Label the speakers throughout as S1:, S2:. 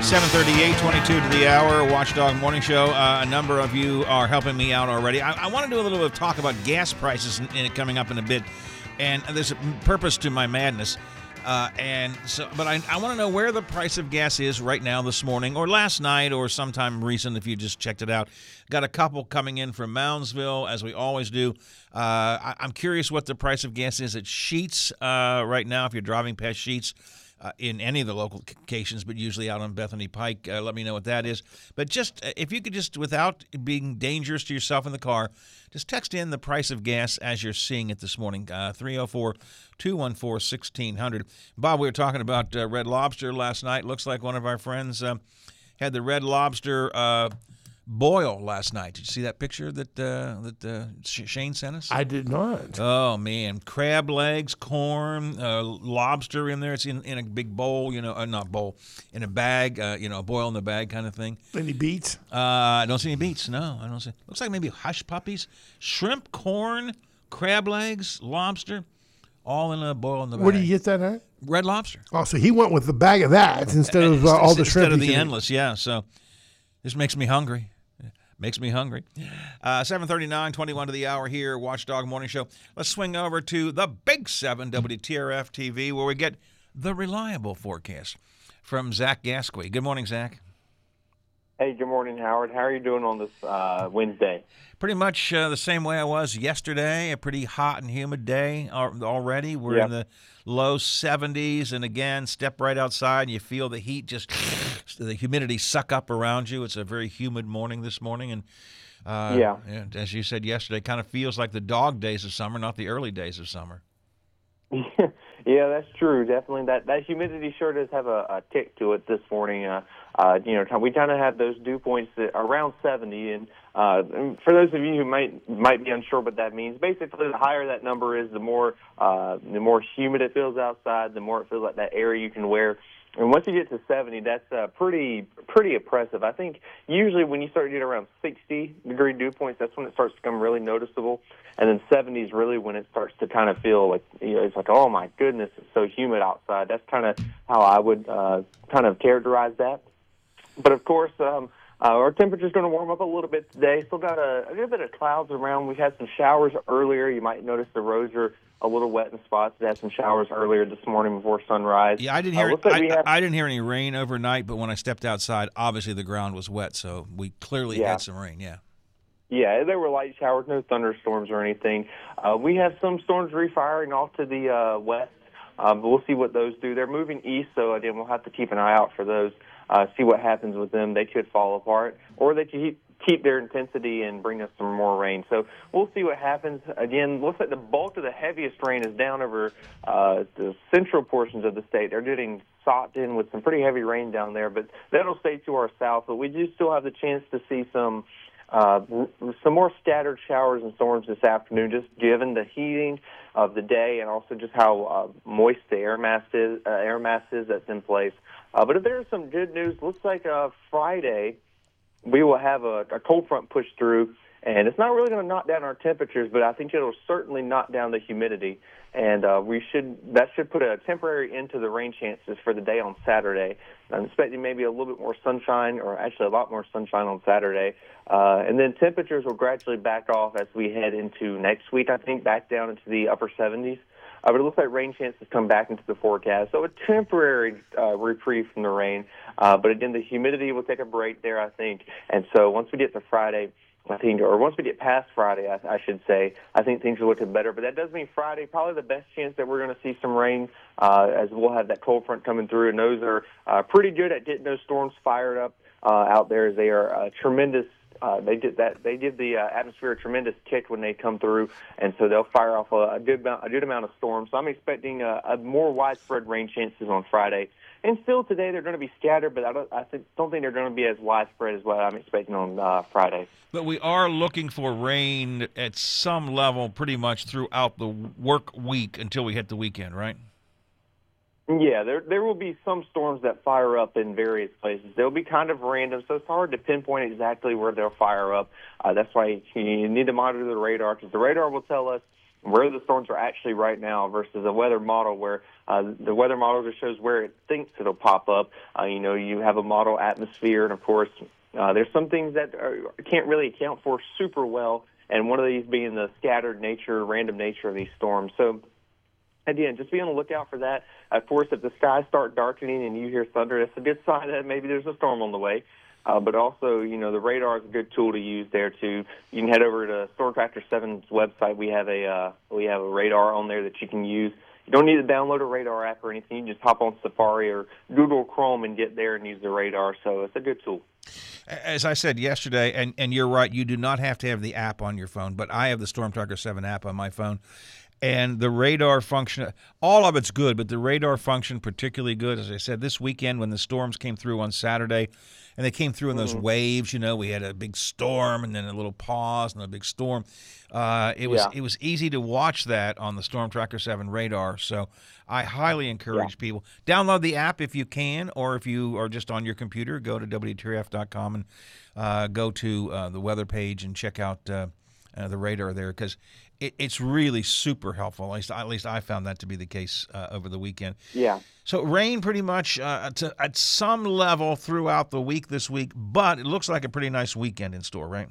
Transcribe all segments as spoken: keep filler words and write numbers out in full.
S1: seven thirty-eight, twenty-two to the hour, Watchdog Morning Show. Uh, a number of you are helping me out already. I, I want to do a little bit of talk about gas prices in, in, coming up in a bit, and there's a purpose to my madness. Uh, and so, but I, I want to know where the price of gas is right now this morning, or last night, or sometime recent if you just checked it out. Got a couple coming in from Moundsville, as we always do. Uh, I, I'm curious what the price of gas is at Sheetz uh, right now if you're driving past Sheetz. Uh, in any of the local locations, but usually out on Bethany Pike. Uh, let me know what that is. But just, uh, if you could just, without being dangerous to yourself in the car, just text in the price of gas as you're seeing it this morning, uh, three oh four, two one four, one six hundred. Bob, we were talking about uh, Red Lobster last night. Looks like one of our friends uh, had the Red Lobster uh, boil last night. Did you see that picture that uh, that uh, Shane sent us?
S2: I did not.
S1: Oh, man. Crab legs, corn, uh, lobster in there. It's in, in a big bowl, you know, uh, not bowl, in a bag, uh, you know, boil in the bag kind of thing.
S2: Any beets?
S1: Uh, I don't see any beets. No, I don't see. Looks like maybe hush puppies, shrimp, corn, crab legs, lobster, all in a boil in the bag.
S2: Where do you get that at?
S1: Red Lobster.
S2: Oh, so he went with the bag of that instead of uh, all the shrimp.
S1: Instead of the endless, yeah. So this makes me hungry. Makes me hungry. Uh, seven thirty-nine, twenty-one to the hour here, Watchdog Morning Show. Let's swing over to the Big seven, W T R F T V, where we get the reliable forecast from Zach Gasquet. Good morning, Zach.
S3: Hey, good morning, Howard. How are you doing on this uh, Wednesday?
S1: Pretty much uh, the same way I was yesterday, a pretty hot and humid day already. We're
S3: yep.
S1: in the low seventies, and again, step right outside, and you feel the heat just, the humidity suck up around you. It's a very humid morning this morning, and uh,
S3: yeah.
S1: as you said yesterday, it kind of feels like the dog days of summer, not the early days of summer.
S3: Yeah, that's true. Definitely, that that humidity sure does have a, a tick to it this morning. Uh, uh, you know, we kind of have those dew points that are around seventy, and, uh, and for those of you who might might be unsure what that means, basically, the higher that number is, the more uh, the more humid it feels outside, the more it feels like that area you can wear. And once you get to seventy, that's uh, pretty pretty oppressive. I think usually when you start to get around sixty degree dew points, that's when it starts to become really noticeable. And then seventy is really when it starts to kind of feel like, you know, it's like, oh my goodness, it's so humid outside. That's kind of how I would uh, kind of characterize that. But of course, um, uh, our temperature's going to warm up a little bit today. Still got a, a little bit of clouds around. We had some showers earlier. You might notice the roads are a little wet in spots. We had some showers earlier this morning before sunrise.
S1: Yeah, I didn't hear.
S3: Uh, like
S1: I,
S3: have,
S1: I didn't hear any rain overnight, but when I stepped outside, obviously the ground was wet, so we clearly
S3: yeah.
S1: had some rain. Yeah.
S3: Yeah, there were light showers, no thunderstorms or anything. Uh, we have some storms refiring off to the uh, west. Um, but we'll see what those do. They're moving east, so again, we'll have to keep an eye out for those. Uh, see what happens with them. They could fall apart, or they could keep their intensity and bring us some more rain. So we'll see what happens. Again, looks like the bulk of the heaviest rain is down over uh, the central portions of the state. They're getting socked in with some pretty heavy rain down there, but that'll stay to our south. But we do still have the chance to see some uh, some more scattered showers and storms this afternoon, just given the heating of the day and also just how uh, moist the air mass is, uh, air mass is that's in place. Uh, but if there's some good news, looks like uh, Friday we will have a, a cold front push through, and it's not really going to knock down our temperatures, but I think it'll certainly knock down the humidity, and uh, we should that should put a temporary end to the rain chances for the day on Saturday. I'm expecting maybe a little bit more sunshine, or actually a lot more sunshine on Saturday, uh, and then temperatures will gradually back off as we head into next week, I think, back down into the upper seventies. Uh, but it looks like rain chances come back into the forecast. So a temporary uh, reprieve from the rain. Uh, but again, the humidity will take a break there, I think. And so once we get to Friday, I think, or once we get past Friday, I, I should say, I think things are looking better. But that does mean Friday, probably the best chance that we're going to see some rain, uh, as we'll have that cold front coming through. And those are uh, pretty good at getting those storms fired up uh, out there. They are uh, tremendous. Uh, they did that. They give the uh, atmosphere a tremendous kick when they come through, and so they'll fire off a, a good amount, a good amount of storms. So I'm expecting a, a more widespread rain chances on Friday, and still today they're going to be scattered, but I don't, I think, don't think they're going to be as widespread as what I'm expecting on uh, Friday.
S1: But we are looking for rain at some level, pretty much throughout the work week until we hit the weekend, right?
S3: Yeah, there there will be some storms that fire up in various places. They'll be kind of random, so it's hard to pinpoint exactly where they'll fire up. Uh, that's why you need to monitor the radar, because the radar will tell us where the storms are actually right now versus a weather model where uh, the weather model just shows where it thinks it'll pop up. Uh, you know, you have a model atmosphere, and of course, uh, there's some things that are, can't really account for super well, and one of these being the scattered nature, random nature of these storms. So, again, just be on the lookout for that. Of course, if the skies start darkening and you hear thunder, that's a good sign that maybe there's a storm on the way. Uh, but also, you know, the radar is a good tool to use there too. You can head over to Storm Tracker seven's website. We have a uh, we have a radar on there that you can use. You don't need to download a radar app or anything. You can just hop on Safari or Google Chrome and get there and use the radar. So it's a good tool.
S1: As I said yesterday, and, and you're right, you do not have to have the app on your phone, but I have the Storm Tracker seven app on my phone. And the radar function, all of it's good, but the radar function particularly good. As I said, this weekend when the storms came through on Saturday, and they came through in those mm-hmm. waves, you know, we had a big storm and then a little pause and a big storm. Uh, it was yeah. it was easy to watch that on the Storm Tracker seven radar. So I highly encourage yeah. people, download the app if you can, or if you are just on your computer, go to W T R F dot com and uh, go to uh, the weather page and check out uh, uh, the radar there, because It, it's really super helpful. At least, at least I found that to be the case uh, over the weekend.
S3: Yeah.
S1: So rain pretty much uh, to, at some level throughout the week this week, but it looks like a pretty nice weekend in store, right?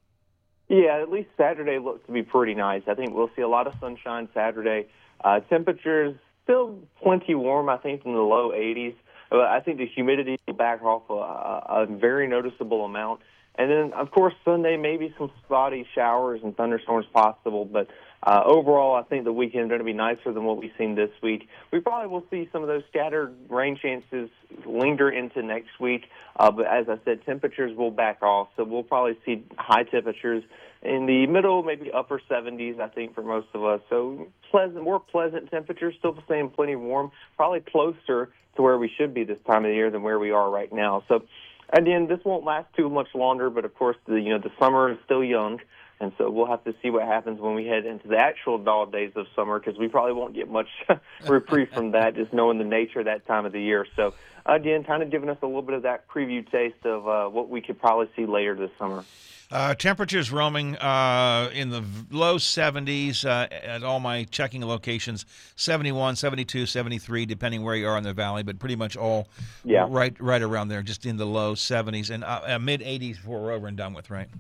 S3: Yeah, at least Saturday looks to be pretty nice. I think we'll see a lot of sunshine Saturday. Uh, temperatures still plenty warm, I think, in the low eighties. Uh, I think the humidity will back off a, a very noticeable amount. And then, of course, Sunday, maybe some spotty showers and thunderstorms possible. But uh, overall, I think the weekend is going to be nicer than what we've seen this week. We probably will see some of those scattered rain chances linger into next week. Uh, but as I said, temperatures will back off. So we'll probably see high temperatures in the middle, maybe upper seventies, I think, for most of us. So pleasant, more pleasant temperatures, still staying plenty warm, probably closer to where we should be this time of the year than where we are right now. So again, this won't last too much longer, but of course, the you know the summer is still young, and so we'll have to see what happens when we head into the actual dog days of summer, because we probably won't get much reprieve from that, just knowing the nature of that time of the year. So again, kind of giving us a little bit of that preview taste of uh, what we could probably see later this summer.
S1: Uh, temperatures roaming uh, in the low seventies uh, at all my checking locations, seventy-one, seventy-two, seventy-three, depending where you are in the valley, but pretty much all
S3: yeah.
S1: right right around there, just in the low seventies, and uh, uh, mid-eighties before we're over and done with, right?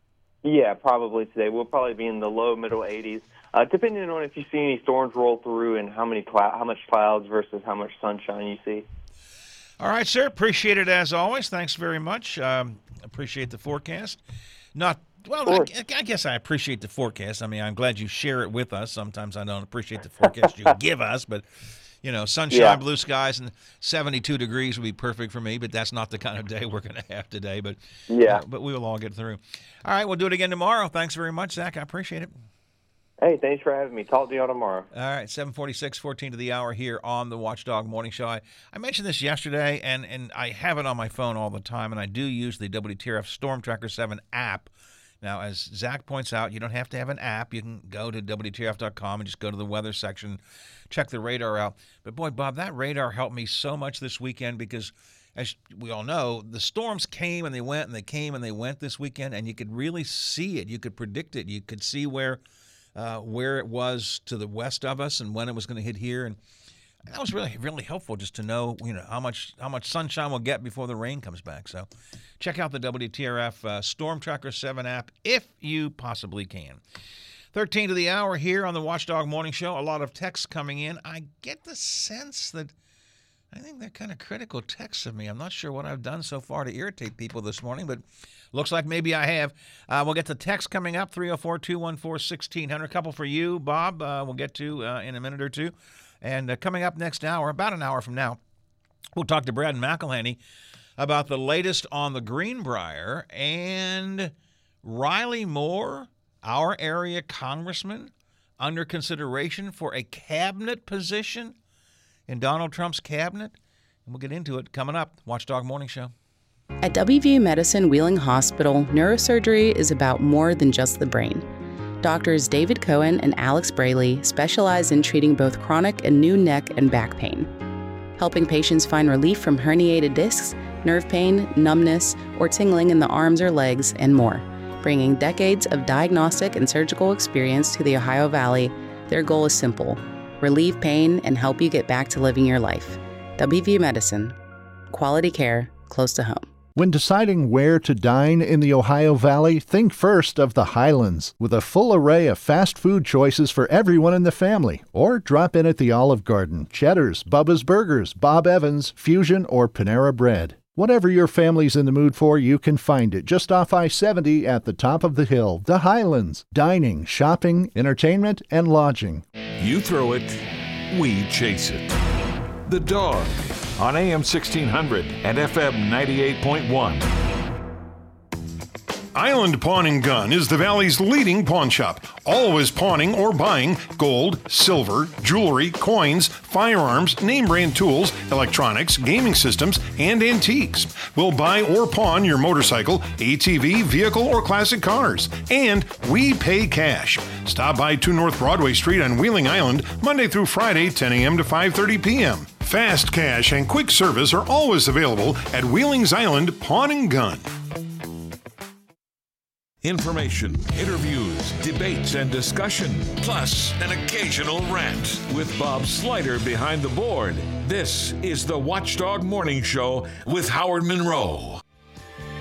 S3: Yeah, probably today. We'll probably be in the low, middle eighties, uh, depending on if you see any storms roll through and how many clou- how much clouds versus how much sunshine you see.
S1: All right, sir. Appreciate it as always. Thanks very much. Um, appreciate the forecast. Not well. I, I guess I appreciate the forecast. I mean, I'm glad you share it with us. Sometimes I don't appreciate the forecast you give us, but you know, sunshine,
S3: yeah.
S1: blue skies, and seventy-two degrees would be perfect for me. But that's not the kind of day we're going to have today. But
S3: yeah,
S1: uh, but we will all get through. All right, we'll do it again tomorrow. Thanks very much, Zach. I appreciate it.
S3: Hey, thanks for having me. Talk to you all tomorrow.
S1: All right, seven forty-six, fourteen to the hour here on the Watchdog Morning Show. I, I mentioned this yesterday, and, and I have it on my phone all the time, and I do use the W T R F Storm Tracker seven app. Now, as Zach points out, you don't have to have an app. You can go to W T R F dot com and just go to the weather section, check the radar out. But, boy, Bob, that radar helped me so much this weekend because, as we all know, the storms came and they went and they came and they went this weekend, and you could really see it. You could predict it. You could see where uh, where it was to the west of us and when it was going to hit here. And that was really, really helpful just to know, you know, how much how much sunshine we'll get before the rain comes back. So check out the W T R F uh, Storm Tracker seven app if you possibly can. thirteen to the hour here on the Watchdog Morning Show. A lot of texts coming in. I get the sense that I think they're kind of critical texts of me. I'm not sure what I've done so far to irritate people this morning, but looks like maybe I have. Uh, we'll get the text coming up, three oh four, two one four, one six hundred. A couple for you, Bob, uh, we'll get to uh, in a minute or two. And uh, coming up next hour, about an hour from now, we'll talk to Brad McElhenney about the latest on the Greenbrier and Riley Moore, our area congressman, under consideration for a cabinet position in Donald Trump's cabinet. And we'll get into it coming up. Watchdog Morning Show.
S4: At W V U Medicine Wheeling Hospital, neurosurgery is about more than just the brain. Doctors David Cohen and Alex Braley specialize in treating both chronic and new neck and back pain, helping patients find relief from herniated discs, nerve pain, numbness, or tingling in the arms or legs, and more. Bringing decades of diagnostic and surgical experience to the Ohio Valley, their goal is simple: relieve pain and help you get back to living your life. W V U Medicine. Quality care close to home.
S5: When deciding where to dine in the Ohio Valley, think first of the Highlands, with a full array of fast food choices for everyone in the family. Or drop in at the Olive Garden, Cheddar's, Bubba's Burgers, Bob Evans, Fusion, or Panera Bread. Whatever your family's in the mood for, you can find it just off I seventy at the top of the hill. The Highlands. Dining, shopping, entertainment, and lodging.
S6: You throw it, we chase it. The Dog on A M sixteen hundred and F M ninety-eight point one.
S7: Island Pawn and Gun is the Valley's leading pawn shop. Always pawning or buying gold, silver, jewelry, coins, firearms, name brand tools, electronics, gaming systems, and antiques. We'll buy or pawn your motorcycle, A T V, vehicle, or classic cars. And we pay cash. Stop by two North Broadway Street on Wheeling Island, Monday through Friday, ten a.m. to five thirty p.m. Fast cash and quick service are always available at Wheeling's Island Pawn and Gun.
S6: Information, interviews, debates, and discussion, plus an occasional rant with Bob Slider behind the board. This is the Watchdog Morning Show with Howard Monroe.